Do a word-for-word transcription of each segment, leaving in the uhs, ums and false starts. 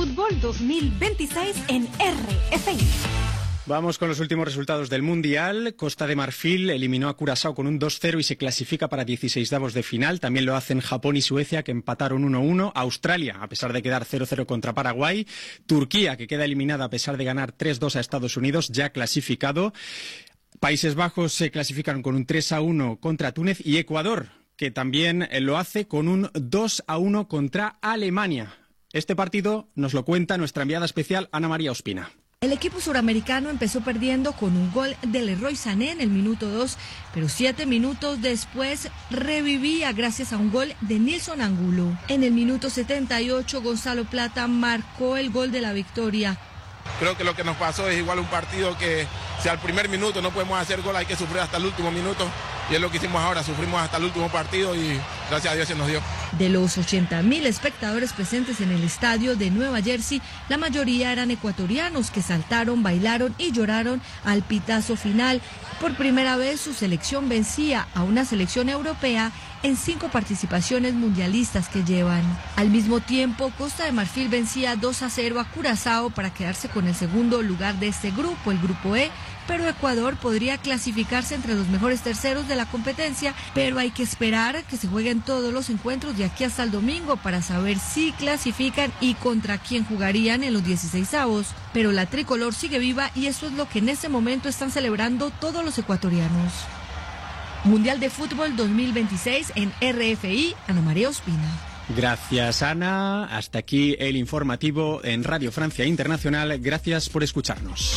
Fútbol dos mil veintiséis en R F I. Vamos con los últimos resultados del Mundial. Costa de Marfil eliminó a Curazao con un dos cero y se clasifica para dieciseisavos de final. También lo hacen Japón y Suecia, que empataron uno uno. Australia, a pesar de quedar cero cero contra Paraguay. Turquía, que queda eliminada a pesar de ganar tres dos a Estados Unidos, ya clasificado. Países Bajos se clasifican con un tres a uno contra Túnez. Y Ecuador, que también lo hace con un dos a uno contra Alemania. Este partido nos lo cuenta nuestra enviada especial Ana María Ospina. El equipo suramericano empezó perdiendo con un gol de Leroy Sané en el minuto dos, pero siete minutos después revivía gracias a un gol de Nilson Angulo. En el minuto setenta y ocho, Gonzalo Plata marcó el gol de la victoria. Creo que lo que nos pasó es igual un partido que si al primer minuto no podemos hacer gol, hay que sufrir hasta el último minuto. Y es lo que hicimos ahora, sufrimos hasta el último partido y gracias a Dios se nos dio. De los ochenta mil espectadores presentes en el estadio de Nueva Jersey, la mayoría eran ecuatorianos que saltaron, bailaron y lloraron al pitazo final. Por primera vez su selección vencía a una selección europea en cinco participaciones mundialistas que llevan. Al mismo tiempo, Costa de Marfil vencía dos a cero a Curazao para quedarse con el segundo lugar de este grupo, el grupo E, pero Ecuador podría clasificarse entre los mejores terceros de la competencia, pero hay que esperar que se jueguen todos los encuentros de aquí hasta el domingo para saber si clasifican y contra quién jugarían en los dieciseisavos. Pero la tricolor sigue viva y eso es lo que en este momento están celebrando todos los ecuatorianos. Mundial de Fútbol dos mil veintiséis en R F I, Ana María Ospina. Gracias, Ana. Hasta aquí el informativo en Radio Francia Internacional. Gracias por escucharnos.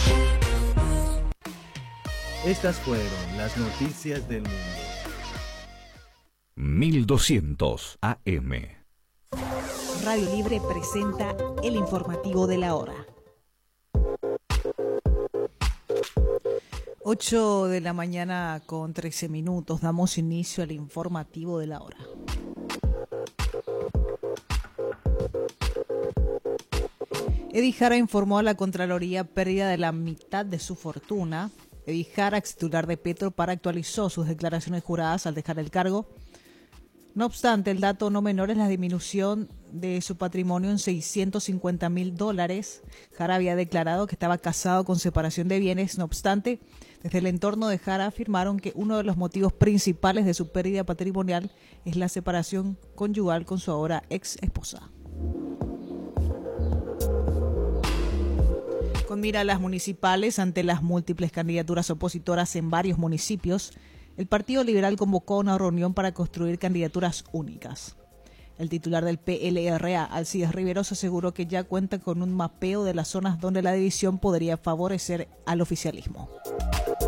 Estas fueron las noticias del mundo. mil doscientos A M. Radio Libre presenta el informativo de la hora. ocho de la mañana con trece minutos. Damos inicio al informativo de la hora. Eddie Jara informó a la Contraloría pérdida de la mitad de su fortuna. Eddie Jara, ex titular de Petropar, actualizó sus declaraciones juradas al dejar el cargo. No obstante, el dato no menor es la disminución de su patrimonio en seiscientos cincuenta mil dólares. Jara había declarado que estaba casado con separación de bienes. No obstante, desde el entorno de Jara afirmaron que uno de los motivos principales de su pérdida patrimonial es la separación conyugal con su ahora ex esposa. Con mira a las municipales, ante las múltiples candidaturas opositoras en varios municipios, el Partido Liberal convocó una reunión para construir candidaturas únicas. El titular del P L R A, Alcides Riveros, aseguró que ya cuenta con un mapeo de las zonas donde la división podría favorecer al oficialismo.